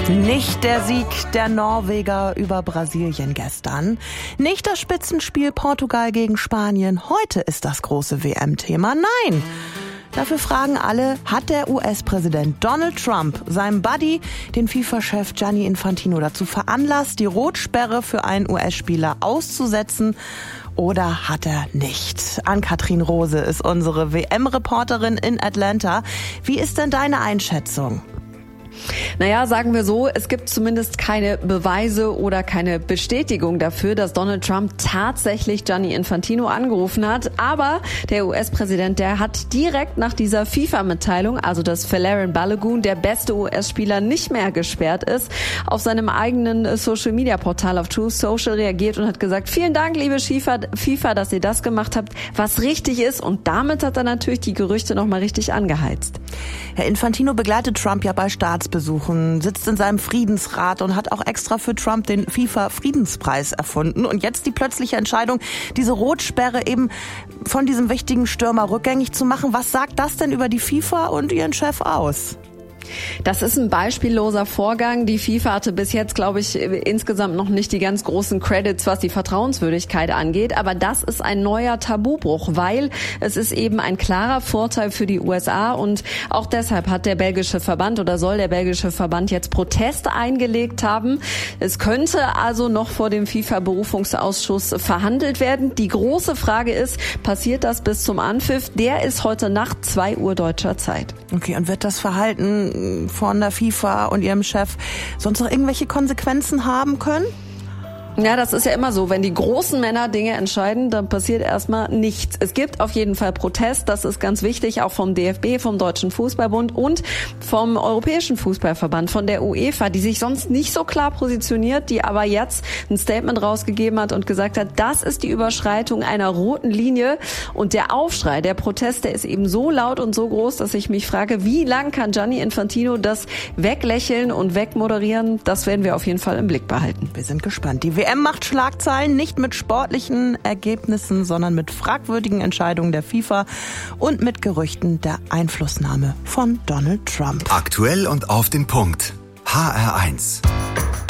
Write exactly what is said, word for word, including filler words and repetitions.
Nicht der Sieg der Norweger über Brasilien gestern, nicht das Spitzenspiel Portugal gegen Spanien. Heute ist das große W M-Thema. Nein! Dafür fragen alle, hat der U S-Präsident Donald Trump seinem Buddy, den FIFA-Chef Gianni Infantino, dazu veranlasst, die Rotsperre für einen U S-Spieler auszusetzen? Oder hat er nicht? Ann-Kathrin Rose ist unsere W M-Reporterin in Atlanta. Wie ist denn deine Einschätzung? Naja, sagen wir so, es gibt zumindest keine Beweise oder keine Bestätigung dafür, dass Donald Trump tatsächlich Gianni Infantino angerufen hat. Aber der U S-Präsident, der hat direkt nach dieser FIFA-Mitteilung, also dass Folarin Balogun, der beste U S-Spieler, nicht mehr gesperrt ist, auf seinem eigenen Social-Media-Portal auf Truth Social reagiert und hat gesagt, vielen Dank, liebe FIFA, dass ihr das gemacht habt, was richtig ist. Und damit hat er natürlich die Gerüchte nochmal richtig angeheizt. Herr Infantino begleitet Trump ja bei Staatsbesuchen, sitzt in seinem Friedensrat und hat auch extra für Trump den FIFA-Friedenspreis erfunden. Und jetzt die plötzliche Entscheidung, diese Rotsperre eben von diesem wichtigen Stürmer rückgängig zu machen. Was sagt das denn über die FIFA und ihren Chef aus? Das ist ein beispielloser Vorgang. Die FIFA hatte bis jetzt, glaube ich, insgesamt noch nicht die ganz großen Credits, was die Vertrauenswürdigkeit angeht. Aber das ist ein neuer Tabubruch, weil es ist eben ein klarer Vorteil für die U S A. Und auch deshalb hat der belgische Verband oder soll der belgische Verband jetzt Protest eingelegt haben. Es könnte also noch vor dem FIFA-Berufungsausschuss verhandelt werden. Die große Frage ist, passiert das bis zum Anpfiff? Der ist heute Nacht zwei Uhr deutscher Zeit. Okay, und wird das Verhalten von der FIFA und ihrem Chef sonst noch irgendwelche Konsequenzen haben können? Ja, das ist ja immer so. Wenn die großen Männer Dinge entscheiden, dann passiert erstmal nichts. Es gibt auf jeden Fall Protest. Das ist ganz wichtig, auch vom D F B, vom Deutschen Fußballbund und vom Europäischen Fußballverband, von der UEFA, die sich sonst nicht so klar positioniert, die aber jetzt ein Statement rausgegeben hat und gesagt hat, das ist die Überschreitung einer roten Linie. Und der Aufschrei, der Protest, der ist eben so laut und so groß, dass ich mich frage, wie lang kann Gianni Infantino das weglächeln und wegmoderieren? Das werden wir auf jeden Fall im Blick behalten. Wir sind gespannt. Die W M macht Schlagzeilen, nicht mit sportlichen Ergebnissen, sondern mit fragwürdigen Entscheidungen der FIFA und mit Gerüchten der Einflussnahme von Donald Trump. Aktuell und auf den Punkt. H R eins.